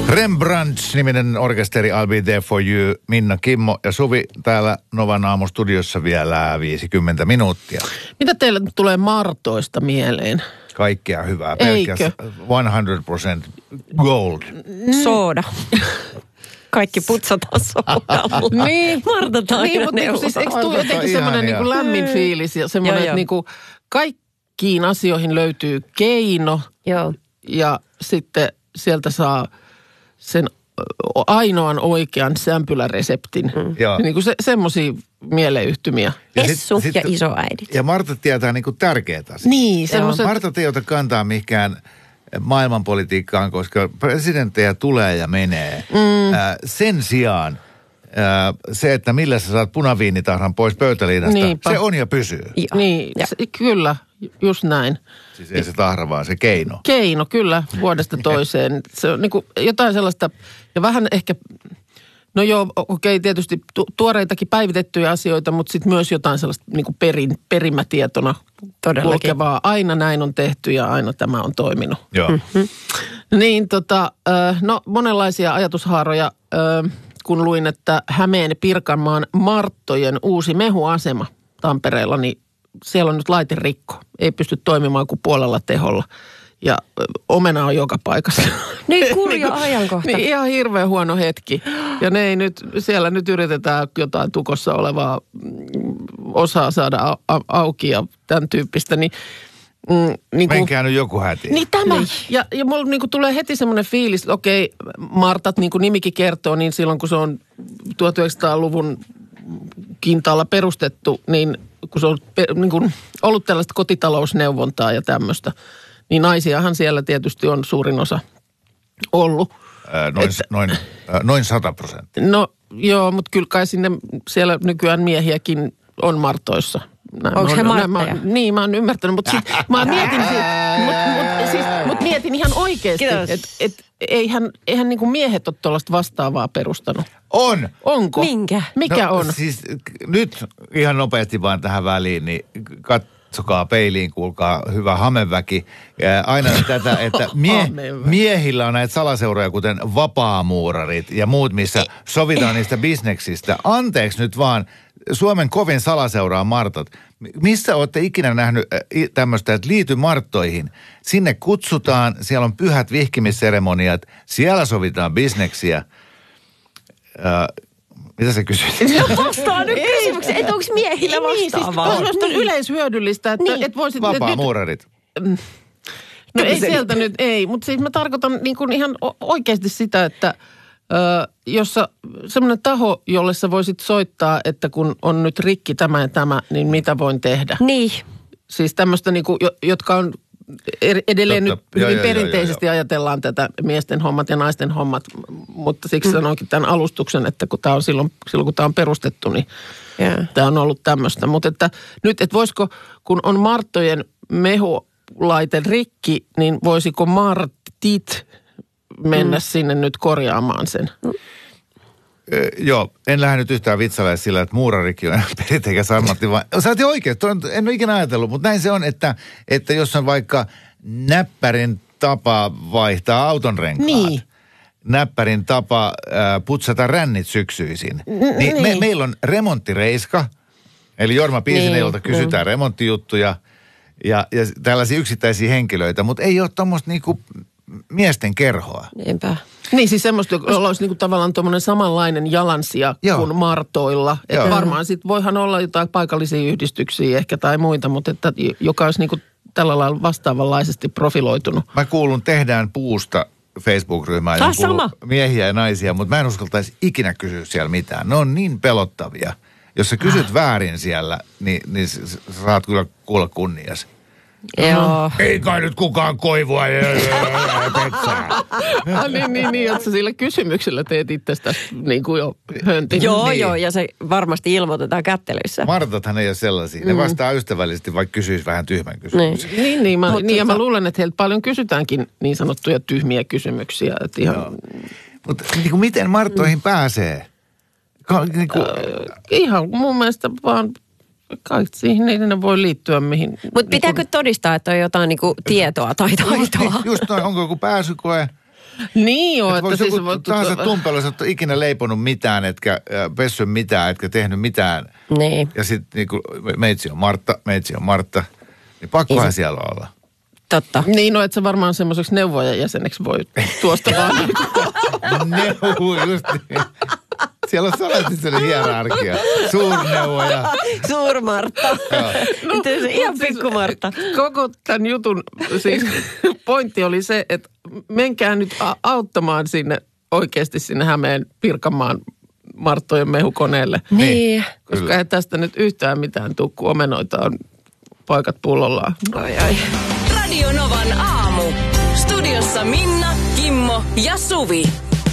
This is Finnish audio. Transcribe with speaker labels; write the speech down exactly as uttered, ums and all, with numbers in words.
Speaker 1: Rembrandt-niminen orkesteri, I'll Be There For You, Minna Kimmo ja Suvi täällä Novan aamustudiossa vielä viisikymmentä minuuttia.
Speaker 2: Mitä teille tulee Martoista mieleen?
Speaker 1: Kaikkea hyvää, pelkäs sata prosenttia gold.
Speaker 3: Sooda. Kaikki putsataan soodalla.
Speaker 2: Niin,
Speaker 3: Martataan
Speaker 2: niin, mutta niinku, siis, eikö tule jotenkin semmoinen niinku lämmin fiilis ja semmoinen, että niinku, kaikkiin asioihin löytyy keino.
Speaker 3: Joo.
Speaker 2: Ja sitten sieltä saa sen ainoan oikean sämpyläreseptin. Mm. Niin kuin se, semmoisia mieleyhtymiä.
Speaker 3: Essu ja, ja isoäidit.
Speaker 1: Ja Marta tietää niin kuin tärkeät asiat.
Speaker 2: Niin, semmoiset.
Speaker 1: Marta ei ota kantaa mihinkään maailmanpolitiikkaan, koska presidenttejä tulee ja menee. Mm. Äh, sen sijaan äh, se, että millä sä saat punaviinitahran pois pöytäliinasta, Niinpä. se on ja pysyy.
Speaker 2: Ja. Niin, ja. Se, kyllä, just näin.
Speaker 1: Siis ei se tahra, vaan se keino.
Speaker 2: Keino, kyllä, vuodesta toiseen. Se on niin kuin jotain sellaista, ja vähän ehkä, no joo, okei, okay, tietysti tu- tuoreitakin päivitettyjä asioita, mutta sitten myös jotain sellaista niin kuin perin, perimätietona kulkevaa. Aina näin on tehty ja aina tämä on toiminut.
Speaker 1: Joo.
Speaker 2: Mm-hmm. Niin tota, no monenlaisia ajatushaaroja, kun luin, että Hämeen Pirkanmaan Marttojen uusi mehuasema Tampereella, niin siellä on nyt laiterikko. Ei pysty toimimaan kuin puolella teholla. Ja omena on joka paikassa.
Speaker 3: Niin kurja ajankohta.
Speaker 2: Niin ihan hirveän huono hetki. Ja ne ei nyt, siellä nyt yritetään jotain tukossa olevaa osaa saada a- a- auki ja tämän tyyppistä. Niin, mm, niin kuin,
Speaker 1: menkää nyt joku hätiin.
Speaker 2: Niin tämä. Niin. Ja, ja mulla niin kuin tulee heti semmoinen fiilis, että okei, Martat, niin kuin nimikin kertoo, niin silloin kun se on tuhatyhdeksänsataaluvun kintaalla perustettu, niin kun se on niin kuin ollut tällaista kotitalousneuvontaa ja tämmöistä, niin naisiahan siellä tietysti on suurin osa ollut.
Speaker 1: Ää, noin, että, noin, äh, noin sata prosenttia.
Speaker 2: No joo, mutta kyllä kai sinne siellä nykyään miehiäkin on Martoissa.
Speaker 3: Onko he Martteja?
Speaker 2: Niin, mä oon ymmärtänyt, mutta sit, mä mietin, mut, mut, siis, mut mietin ihan oikeasti, että et, eihän, eihän niinku miehet ole tuollaista vastaavaa perustanut.
Speaker 1: On!
Speaker 2: Onko?
Speaker 3: Minkä?
Speaker 2: Mikä
Speaker 1: no,
Speaker 2: on?
Speaker 1: Siis nyt ihan nopeasti vaan tähän väliin, niin katsokaa peiliin, kuulkaa hyvä hameväki. Ja aina tätä, että mie, miehillä on näitä salaseuroja, kuten vapaamuurarit ja muut, missä sovitaan niistä bisneksistä. Anteeksi nyt vaan, Suomen kovin salaseura on Martat. Missä olette ikinä nähnyt tämmöistä, että liity Marttoihin? Sinne kutsutaan, siellä on pyhät vihkimisseremoniat, siellä sovitaan bisneksiä. Äh, mitä sä kysyt?
Speaker 3: No vastaa nyt kysymykseen, että onko miehillä vastaavaa?
Speaker 2: Niin, siis on niin. yleishyödyllistä, että niin. et voisit...
Speaker 1: Vapaamuurarit.
Speaker 2: No ei sieltä nyt, ei. Mutta siis mä tarkoitan niin kuin ihan oikeasti sitä, että... Öö, jossa semmoinen taho, jolle sä voisit soittaa, että kun on nyt rikki tämä ja tämä, niin mitä voin tehdä?
Speaker 3: Niin.
Speaker 2: Siis tämmöistä, niin kuin, jotka on edelleen
Speaker 1: Totta.
Speaker 2: nyt hyvin
Speaker 1: joo,
Speaker 2: perinteisesti
Speaker 1: joo, joo.
Speaker 2: ajatellaan tätä miesten hommat ja naisten hommat, mutta siksi mm. sanoinkin tämän alustuksen, että kun tämä on silloin, silloin kun tämä on perustettu, niin yeah. tämä on ollut tämmöistä. Mutta että nyt, että voisiko, kun on Marttojen mehulaite rikki, niin voisiko Martit mennä mm. sinne nyt korjaamaan sen? Mm.
Speaker 1: Ö, joo, en lähde nyt yhtään vitsailemaan sillä, että muurarikin on perinteikäs ammatti, vaan sä oot jo oikein, en ole ikinä ajatellut, mutta näin se on, että, että jos on vaikka näppärin tapa vaihtaa auton renkaat,
Speaker 2: niin.
Speaker 1: näppärin tapa äh, putsata rännit syksyisin, N- niin, niin. Me, meillä on remonttireiska, eli Jorma Piisinen, niin. jolta kysytään mm. remonttijuttuja ja, ja tällaisia yksittäisiä henkilöitä, mutta ei ole tommoista niinku miesten kerhoa.
Speaker 3: Niinpä.
Speaker 2: Niin siis semmoista, jolla olisi niinku tavallaan tuommoinen samanlainen jalansija Joo. kuin Martoilla. Että varmaan sitten voihan olla jotain paikallisia yhdistyksiä ehkä tai muita, mutta että joka olisi niinku tällä lailla vastaavanlaisesti profiloitunut.
Speaker 1: Mä kuulun Tehdään puusta Facebook-ryhmään, johon kuuluu miehiä ja naisia, mutta mä en uskaltaisi ikinä kysyä siellä mitään. Ne on niin pelottavia. Jos sä kysyt ah. väärin siellä, niin, niin sä saat kyllä kuulla kunniasi.
Speaker 3: Joo.
Speaker 1: Ei kai nyt kukaan koivua ja petsää.
Speaker 2: niin, niin, niin, että sä sillä kysymyksellä teet itsestäsi niin kuin jo höntin.
Speaker 3: Joo,
Speaker 2: niin.
Speaker 3: joo, ja se varmasti ilmoitetaan kättelyissä.
Speaker 1: Martathan ei ole sellaisia. Ne vastaa ystävällisesti, vaikka kysyisi vähän tyhmän kysymyksen.
Speaker 2: Niin, niin, niin, mä, niin ja mä luulen, että heiltä paljon kysytäänkin niin sanottuja tyhmiä kysymyksiä. Että ihan...
Speaker 1: Mutta niin kuin miten Marttoihin mm. pääsee? Ka, niin kuin...
Speaker 2: äh, ihan mun mielestä vaan... Kaikki siihen ne voi liittyä mihin.
Speaker 3: Mutta pitääkö niin kun... todistaa, että on jotain niinku tietoa tai taitoa?
Speaker 1: Just, just noin, onko joku pääsykoe?
Speaker 2: Niin joo,
Speaker 1: että,
Speaker 2: että
Speaker 1: siis
Speaker 2: joku
Speaker 1: voit... tahansa tumpella, sä oot ikinä leiponut mitään, etkä pessy mitään, etkä tehnyt mitään.
Speaker 3: Niin.
Speaker 1: Ja sitten niinku, meitsi on Martta, meitsi on Martta. Niin pakkohan se... siellä olla.
Speaker 3: Totta.
Speaker 2: Niin, no et sä varmaan semmoiseksi neuvojan jäseneksi voi tuosta vaan.
Speaker 1: Neuvo, just niin. Siellä on salaisesti sellainen hierarkia. Suurneuvoja.
Speaker 3: Suurmartta. No, se ihan pikkumartta.
Speaker 2: Koko tämän jutun siis pointti oli se, että menkää nyt auttamaan sinne oikeasti sinne Hämeen Pirkanmaan Marttojen mehukoneelle.
Speaker 3: Niin.
Speaker 2: Koska ei tästä nyt yhtään mitään tule, kun omenoita on paikat pullollaan.
Speaker 3: Ai ai.
Speaker 4: Radio Novan aamu. Studiossa Minna, Kimmo ja Suvi.